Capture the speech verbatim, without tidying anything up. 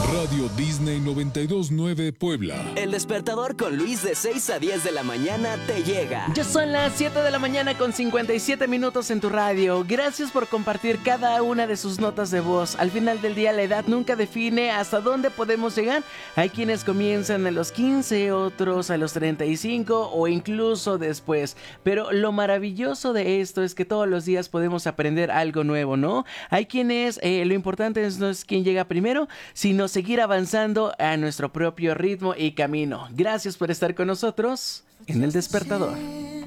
Radio Disney noventa y dos punto nueve Puebla. El despertador con Luis de seis a diez de la mañana te llega. Ya son las siete de la mañana con cincuenta y siete minutos en tu radio. Gracias por compartir cada una de sus notas de voz. Al final del día la edad nunca define hasta dónde podemos llegar. Hay quienes comienzan a los quince, otros a los treinta y cinco o incluso después. Pero lo maravilloso de esto es que todos los días podemos aprender algo nuevo, ¿no? Hay quienes, eh, lo importante es no es quién llega primero, sino seguir avanzando a nuestro propio ritmo y camino. Gracias por estar con nosotros en El Despertador.